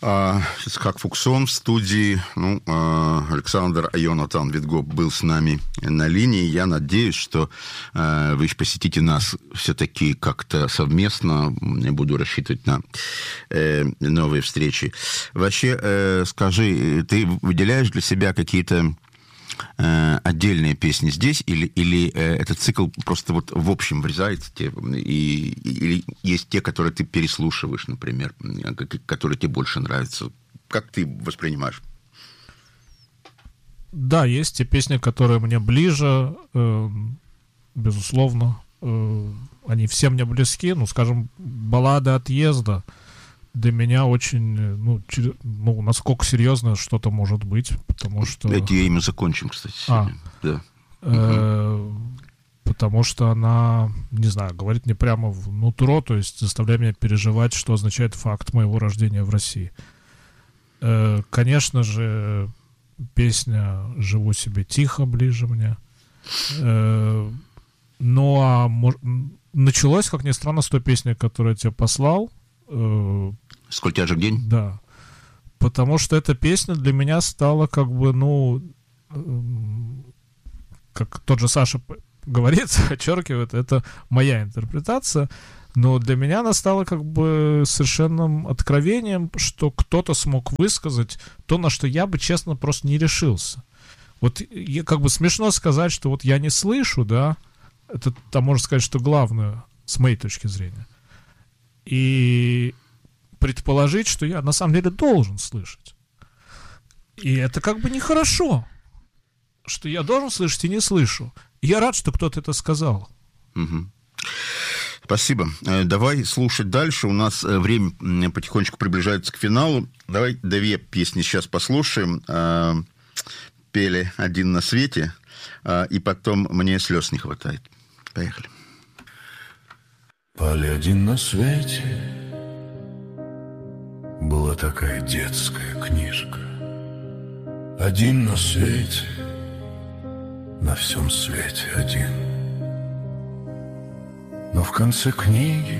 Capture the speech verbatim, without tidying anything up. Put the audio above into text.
Ицхак Фуксон в студии. Ну, Александр Йонатан Витгоф был с нами на линии. Я надеюсь, что вы посетите нас все-таки как-то совместно. Я буду рассчитывать на новые встречи. Вообще, скажи, ты выделяешь для себя какие-то отдельные песни здесь, или, или этот цикл просто вот в общем врезается тебе, и, или есть те, которые ты переслушиваешь, например, которые тебе больше нравятся? Как ты воспринимаешь? Да, есть те песни, которые мне ближе, э, безусловно. Э, они все мне близки. Ну, скажем, баллада «Отъезда» для меня очень, ну, чер... ну, насколько серьезно что-то может быть, потому что... Эти и мы закончим, кстати, сегодня. А. Да. Э, потому что она, не знаю, говорит мне прямо в нутро, то есть заставляет меня переживать, что означает факт моего рождения в России. Э, конечно же, песня «Живу себе тихо» ближе мне. Э, ну, а мож... началось, как ни странно, с той песни, которую я тебе послал. Э, «Сколь тяжек день»? Да. Потому что эта песня для меня стала как бы, ну... Э, как тот же Саша говорит, подчеркивает, это моя интерпретация, но для меня она стала как бы совершенным откровением, что кто-то смог высказать то, на что я бы, честно, просто не решился. Вот я, как бы смешно сказать, что вот я не слышу, да, это там можно сказать, что главное, с моей точки зрения. И предположить, что я на самом деле должен слышать. И это как бы нехорошо, что я должен слышать и не слышу. И я рад, что кто-то это сказал. Угу. Спасибо. Давай слушать дальше. У нас время потихонечку приближается к финалу. Давай две песни сейчас послушаем. Пели «Один на свете», и потом «Мне слез не хватает». Поехали. Пали один на свете. Была такая детская книжка. Один на свете, на всем свете один. Но в конце книги